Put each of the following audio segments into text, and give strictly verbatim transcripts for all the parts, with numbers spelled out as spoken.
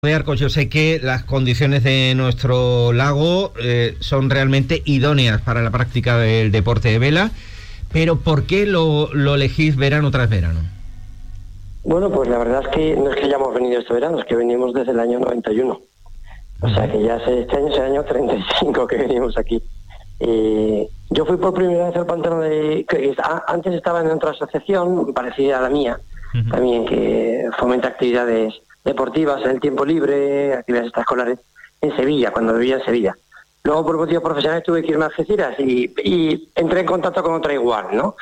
De Arcos, yo sé que las condiciones de nuestro lago eh, son realmente idóneas para la práctica del deporte de vela, pero ¿por qué lo, lo elegís verano tras verano? Bueno, pues la verdad es que no es que hayamos venido este verano, es que venimos desde el año noventa y uno. O sea que ya hace, este año es el año treinta y cinco que venimos aquí. Eh, yo fui por primera vez al pantano de... Que, antes estaba en otra asociación parecida a la mía, uh-huh. también que fomenta actividades deportivas en el tiempo libre, actividades extraescolares, en Sevilla, cuando vivía en Sevilla. Luego, por motivos profesionales, tuve que irme a Algeciras y, y entré en contacto con otra igual, ¿no?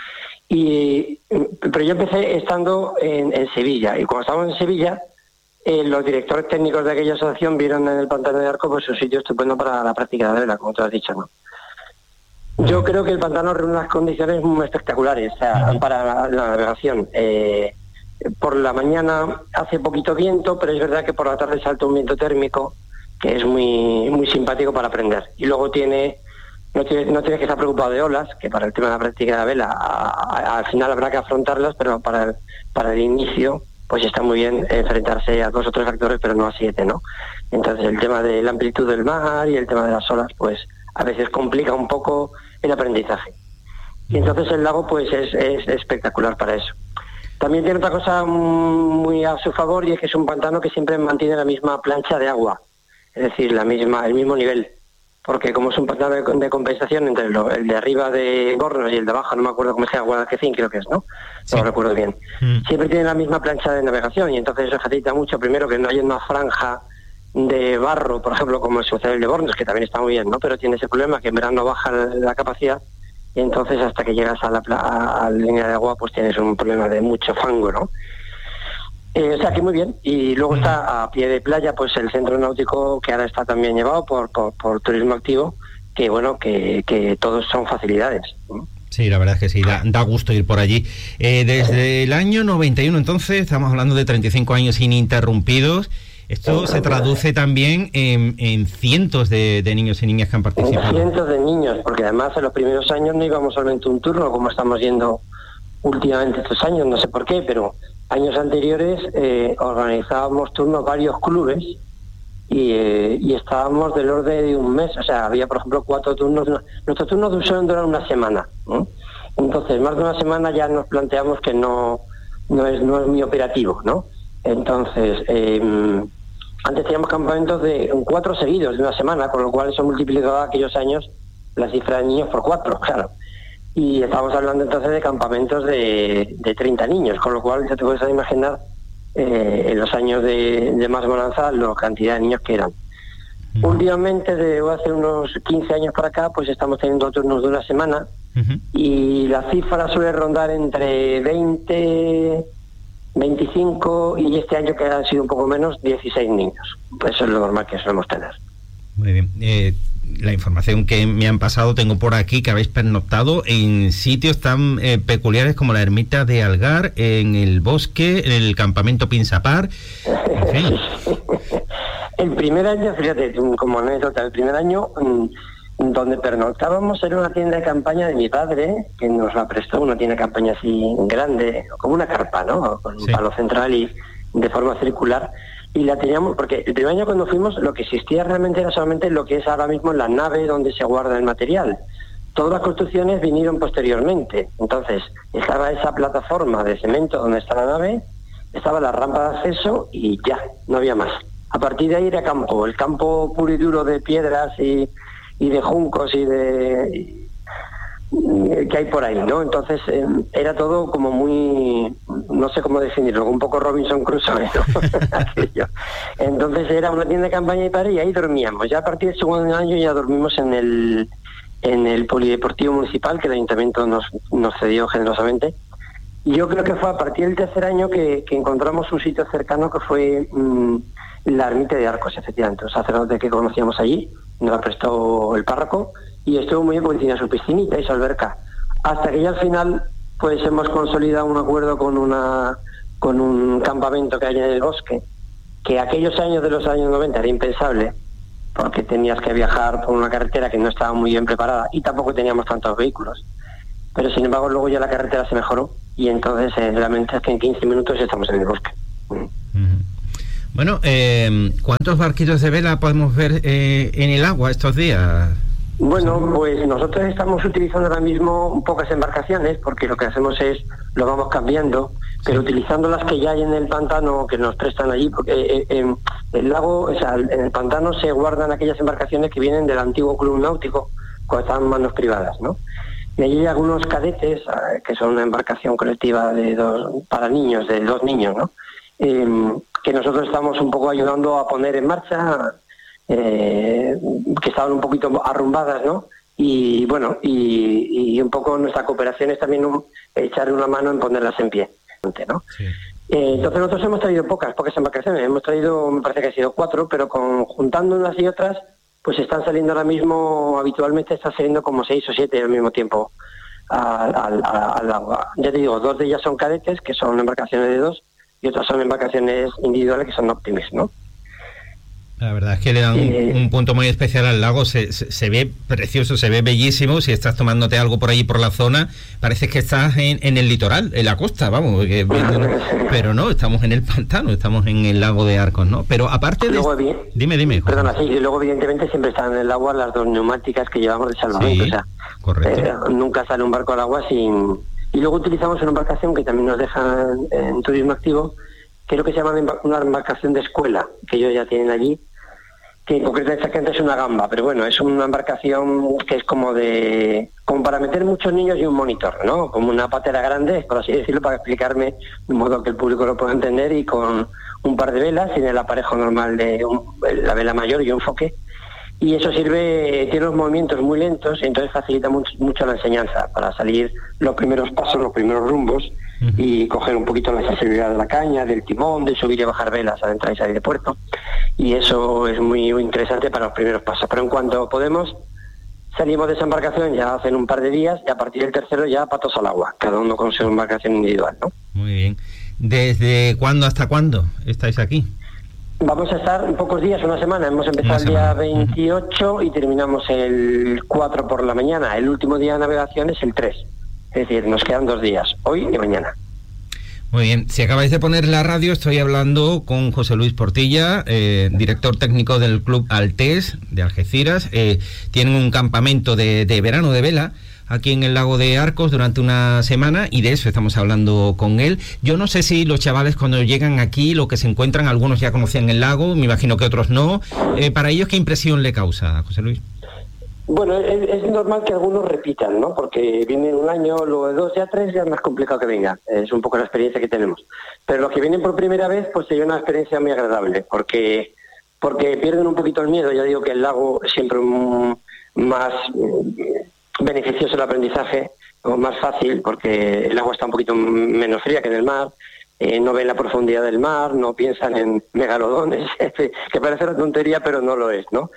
Y, pero yo empecé estando en, en Sevilla, y cuando estábamos en Sevilla, eh, los directores técnicos de aquella asociación vieron en el Pantano de Arcos pues un sitio estupendo para la práctica de la vela, como tú has dicho, ¿no? Yo creo que el pantano reúne unas condiciones muy espectaculares, o sea, para la, la navegación. Eh, por la mañana hace poquito viento, pero es verdad que por la tarde salta un viento térmico que es muy muy simpático para aprender. Y luego tiene no tiene, no tiene que estar preocupado de olas, que para el tema de la práctica de la vela a, a, al final habrá que afrontarlas, pero para el, para el inicio pues está muy bien enfrentarse a dos o tres factores, pero no a siete, ¿no? Entonces el tema de la amplitud del mar y el tema de las olas, pues a veces complica un poco el aprendizaje. Y entonces el lago pues es, es espectacular para eso. También tiene otra cosa muy a su favor, y es que es un pantano que siempre mantiene la misma plancha de agua, es decir, la misma el mismo nivel, porque como es un pantano de, de compensación entre lo, el de arriba de Gornos y el de abajo, no me acuerdo cómo se llama, Guadalquivir creo que es, ¿no? Sí. No lo recuerdo bien. Mm. Siempre tiene la misma plancha de navegación, y entonces eso facilita mucho, primero, que no haya una franja de barro, por ejemplo, como el sucede el de Bornos, que también está muy bien, ¿no? Pero tiene ese problema que en verano baja la capacidad, y entonces hasta que llegas a la, a, a la línea de agua pues tienes un problema de mucho fango, ¿no? Eh, o sea que muy bien. Y luego está a pie de playa pues el centro náutico, que ahora está también llevado por, por, por turismo activo, que bueno, que, que todos son facilidades, ¿no? Sí, la verdad es que sí, da, da gusto ir por allí. Eh, desde el año noventa y uno, entonces, estamos hablando de treinta y cinco años ininterrumpidos. Esto se traduce también en, en cientos de, de niños y niñas que han participado. En cientos de niños, porque además en los primeros años no íbamos solamente un turno, como estamos yendo últimamente estos años, no sé por qué, pero años anteriores eh, organizábamos turnos varios clubes y, eh, y estábamos del orden de un mes. O sea, había por ejemplo cuatro turnos. Nuestros turnos suelen durar una semana, ¿no? Entonces, más de una semana ya nos planteamos que no, no, es, no es muy operativo, ¿no? Entonces, eh, antes teníamos campamentos de cuatro seguidos de una semana, con lo cual eso multiplicaba aquellos años la cifra de niños por cuatro, claro. Y estábamos hablando entonces de campamentos de, de treinta niños, con lo cual ya te puedes imaginar eh, en los años de, de más bonanza la cantidad de niños que eran. Uh-huh. Últimamente, de hace unos quince años para acá, pues estamos teniendo turnos de una semana, uh-huh. y la cifra suele rondar entre veinte... veinticinco, y este año que han sido un poco menos, dieciséis niños. Pues eso es lo normal que solemos tener. Muy bien. Eh, la información que me han pasado, tengo por aquí que habéis pernoctado en sitios tan eh, peculiares como la ermita de Algar, en el bosque, en el campamento Pinsapar. En fin. El primer año, fíjate, como anécdota, el primer año donde pernoctábamos era una tienda de campaña de mi padre, que nos la prestó, una tienda de campaña así grande, como una carpa, ¿no? Con un sí. palo central y de forma circular. Y la teníamos, porque el primer año cuando fuimos, lo que existía realmente era solamente lo que es ahora mismo la nave donde se guarda el material. Todas las construcciones vinieron posteriormente. Entonces, estaba esa plataforma de cemento donde está la nave, estaba la rampa de acceso y ya, no había más. A partir de ahí era campo, el campo puro y duro de piedras y y de juncos y de y, y, que hay por ahí, ¿no? Entonces eh, era todo como muy, no sé cómo definirlo, un poco Robinson Crusoe, ¿no? Entonces era una tienda de campaña y padre, y ahí dormíamos. Ya a partir del segundo año ya dormimos en el en el polideportivo municipal que el ayuntamiento nos, nos cedió generosamente. Y yo creo que fue a partir del tercer año que, que encontramos un sitio cercano que fue mmm, la ermita de Arcos, efectivamente, un sacerdote que conocíamos allí, nos la prestó el párroco, y estuvo muy bien porque tenía su piscinita y su alberca. Hasta que ya al final pues hemos consolidado un acuerdo con una con un campamento que hay en el bosque, que aquellos años de los años noventa era impensable, porque tenías que viajar por una carretera que no estaba muy bien preparada y tampoco teníamos tantos vehículos. Pero sin embargo luego ya la carretera se mejoró, y entonces eh, realmente es que en quince minutos estamos en el bosque. Uh-huh. Bueno, eh, ¿cuántos barquitos de vela podemos ver eh, en el agua estos días? Bueno, pues nosotros estamos utilizando ahora mismo pocas embarcaciones porque lo que hacemos es, lo vamos cambiando, pero utilizando las que ya hay en el pantano que nos prestan allí, porque eh, en el lago, o sea, en el pantano se guardan aquellas embarcaciones que vienen del antiguo club náutico cuando estaban en manos privadas, ¿no? Y allí hay algunos cadetes, eh, que son una embarcación colectiva de dos, para niños, de dos niños, ¿no? Eh, que nosotros estamos un poco ayudando a poner en marcha, eh, que estaban un poquito arrumbadas, ¿no? Y bueno, y, y un poco nuestra cooperación es también un, echar una mano en ponerlas en pie, ¿no? Sí. Eh, entonces nosotros hemos traído pocas, pocas embarcaciones, hemos traído, me parece que ha sido cuatro, pero con, juntando unas y otras, pues están saliendo ahora mismo, habitualmente están saliendo como seis o siete al mismo tiempo al, al, al agua. Ya te digo, dos de ellas son cadetes, que son embarcaciones de dos, y otras son embarcaciones individuales, que son Optimis, ¿no? La verdad es que le dan eh, un, un punto muy especial al lago, se, se, se ve precioso, se ve bellísimo. Si estás tomándote algo por ahí por la zona, parece que estás en, en el litoral, en la costa, vamos, porque, pero no, estamos en el pantano, estamos en el lago de Arcos, ¿no? Pero aparte de... Luego, bien, dime, dime. Perdona, sí, y luego evidentemente siempre están en el agua las dos neumáticas que llevamos de salvamento, sí, o sea, correcto. Eh, nunca sale un barco al agua sin... Y luego utilizamos una embarcación que también nos deja en, en turismo activo, que es lo que se llama una embarcación de escuela, que ellos ya tienen allí, que en concreto exactamente es una gamba, pero bueno, es una embarcación que es como de como para meter muchos niños y un monitor, ¿no? Como una patera grande, por así decirlo, para explicarme de modo que el público lo pueda entender, y con un par de velas, sin el aparejo normal de un, la vela mayor y un foque, y eso sirve, tiene los movimientos muy lentos, y entonces facilita mucho, mucho la enseñanza, para salir los primeros pasos, los primeros rumbos, uh-huh, y coger un poquito la sensibilidad de la caña, del timón, de subir y bajar velas al entrar y salir de puerto, y eso es muy, muy interesante para los primeros pasos. Pero en cuanto podemos, salimos de esa embarcación ya hacen un par de días, y a partir del tercero ya patos al agua, cada uno con su embarcación individual, ¿no? Muy bien. ¿Desde cuándo hasta cuándo estáis aquí? Vamos a estar en pocos días, una semana. Hemos empezado el día veintiocho uh-huh, y terminamos el cuatro por la mañana. El último día de navegación es el tres. Es decir, nos quedan dos días, hoy y mañana. Muy bien, si acabáis de poner la radio, estoy hablando con José Luis Portilla, eh, director técnico del Club Altés de Algeciras. Eh, tienen un campamento de, de verano de vela aquí en el lago de Arcos durante una semana, y de eso estamos hablando con él. Yo no sé si los chavales cuando llegan aquí, lo que se encuentran, algunos ya conocían el lago, me imagino que otros no. Eh, para ellos, ¿qué impresión le causa, José Luis? Bueno, es, es normal que algunos repitan, ¿no? Porque vienen un año, luego de dos, ya tres, ya es más complicado que vengan. Es un poco la experiencia que tenemos. Pero los que vienen por primera vez, pues sería una experiencia muy agradable, porque porque pierden un poquito el miedo. Ya digo que el lago es siempre un, más mm, beneficioso el aprendizaje, o más fácil, porque el agua está un poquito menos fría que en el mar. Eh, no ven la profundidad del mar, no piensan en megalodones, que parece una tontería, pero no lo es, ¿no?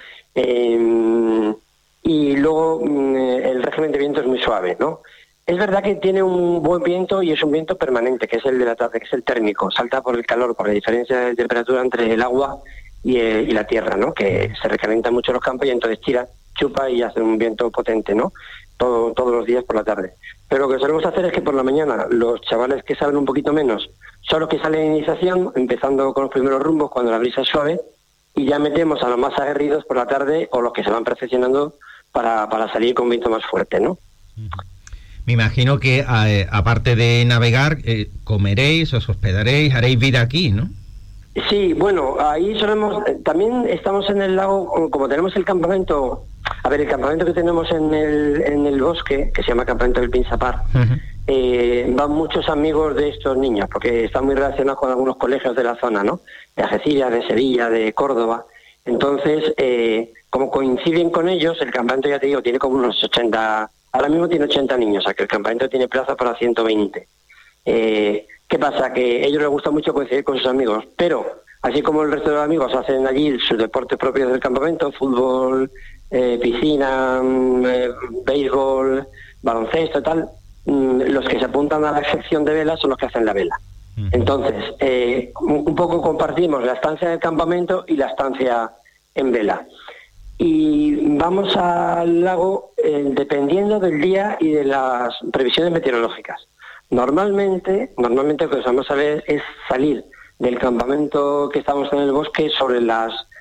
Eh, y luego el régimen de viento es muy suave, ¿no? Es verdad que tiene un buen viento, y es un viento permanente, que es el de la tarde, que es el térmico, salta por el calor, por la diferencia de temperatura entre el agua y, eh, y la tierra, ¿no? Que se recalientan mucho los campos y entonces tira, chupa y hace un viento potente, ¿no? Todo, todos los días por la tarde. Pero lo que solemos hacer es que por la mañana los chavales que saben un poquito menos son los que salen en iniciación, empezando con los primeros rumbos cuando la brisa es suave, y ya metemos a los más aguerridos por la tarde, o los que se van perfeccionando para, para salir con viento más fuerte, ¿no? Me imagino que eh, aparte de navegar, eh, comeréis, os hospedaréis, haréis vida aquí, ¿no? Sí, bueno, ahí solemos, también estamos en el lago, como tenemos el campamento, a ver, el campamento que tenemos en el, en el bosque, que se llama Campamento del Pinsapar, uh-huh, eh, van muchos amigos de estos niños, porque están muy relacionados con algunos colegios de la zona, ¿no? De Algeciras, de Sevilla, de Córdoba. Entonces, eh, como coinciden con ellos, el campamento, ya te digo, tiene como unos ochenta, ahora mismo tiene ochenta niños, o sea que el campamento tiene plaza para ciento veinte. Eh, ¿Qué pasa? Que a ellos les gusta mucho coincidir con sus amigos, pero así como el resto de los amigos hacen allí sus deportes propios del campamento, fútbol, eh, piscina, eh, béisbol, baloncesto, tal, mm, los que se apuntan a la sección de vela son los que hacen la vela. Entonces, eh, un poco compartimos la estancia del campamento y la estancia en vela. Y vamos al lago eh, dependiendo del día y de las previsiones meteorológicas. Normalmente, normalmente lo que vamos a ver es salir del campamento que estamos en el bosque sobre las